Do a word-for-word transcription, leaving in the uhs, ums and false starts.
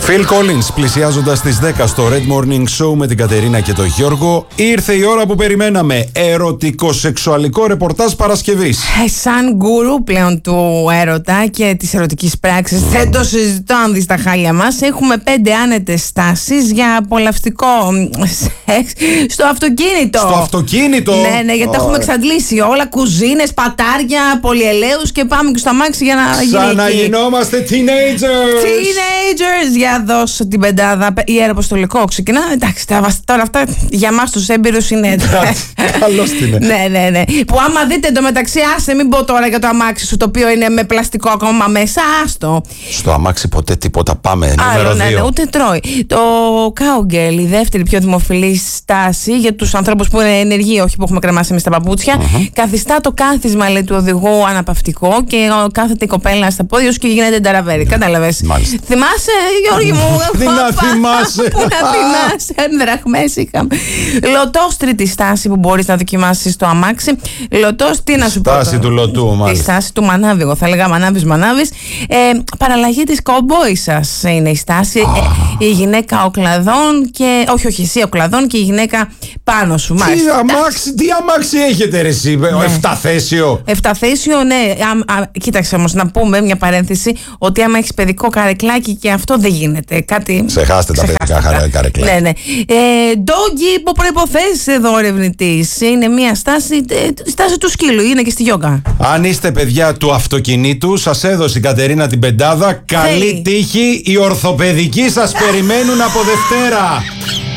Phil Collins πλησιάζοντας τις δέκα στο Red Morning Show με την Κατερίνα και τον Γιώργο. Ήρθε η ώρα που περιμέναμε. Ερωτικό-σεξουαλικό ρεπορτάζ Παρασκευής. Ε, σαν γκουρού πλέον του έρωτα και της ερωτικής πράξης, mm. δεν το συζητώ αν δεις τα χάλια μας. Έχουμε πέντε άνετες στάσεις για απολαυστικό σεξ στο αυτοκίνητο. Στο αυτοκίνητο! Ναι, ναι, γιατί oh. τα έχουμε εξαντλήσει όλα. Κουζίνες, πατάρια, πολυελαίους και πάμε και στο αμάξι για να γίνει. Σαν να γινόμαστε teenagers! Teenagers! Για δώσω την πεντάδα. Ιεραποστολικό ξεκινά. Εντάξει, τώρα αυτά για εμάς τους έμπειρους είναι. Καλώς την είναι. Ναι, ναι, ναι. Που άμα δείτε εντωμεταξύ, άσε μην πω τώρα για το αμάξι σου, το οποίο είναι με πλαστικό ακόμα μέσα, άστο. Στο αμάξι ποτέ τίποτα, πάμε. Νούμερο ναι, δύο. ναι, ούτε τρώει. Το cowgirl, η δεύτερη πιο δημοφιλή στάση για τους ανθρώπους που είναι ενεργοί, όχι που έχουμε κρεμάσει εμείς τα παπούτσια. Mm-hmm. Καθιστά το κάθισμα, λέει, του οδηγού αναπαυτικό και κάθεται η κοπέλα στα πόδια σου και γίνεται νταραβέρι. Κατάλαβες. Θυμάσαι, Γιώργη μου, τι να θυμάσαι. Πού να θυμάσαι, ενδραχμές είχαμε. Λωτός, τρίτη στάση που μπορείς να δοκιμάσεις στο αμάξι. Λωτός, τι να σου πω. Στάση του λωτού, μάλιστα. Τη στάση του μανάβη, εγώ θα έλεγα μανάβης, μανάβης. Ε, παραλλαγή της κομπόη σας είναι η στάση. Oh. Ε, η γυναίκα οκλαδών και. Όχι, όχι, εσύ οκλαδών και η γυναίκα πάνω σου. Τι αμάξι, τι αμάξι έχετε, ρε εσύ, ναι. Εφταθέσιο. Εφταθέσιο, ναι. Α, α, κοίταξε όμως, να πούμε μια παρένθεση ότι άμα έχεις παιδικό καρεκλάκι και αυτό δεν γίνεται. Κάτι. Ξεχάστε τα παιδικά καρεκλάκια. Ναι, ναι. Ε, ντόγκι υπό προϋποθέσεις εδώ ο ερευνητής. Είναι μια στάση, στάση του σκύλου, είναι και στη γιόγκα. Αν είστε παιδιά του αυτοκινήτου, σας έδωσε η Κατερίνα την πεντάδα. Καλή τύχη, οι ορθοπαιδικοί σας περιμένουν από Δευτέρα.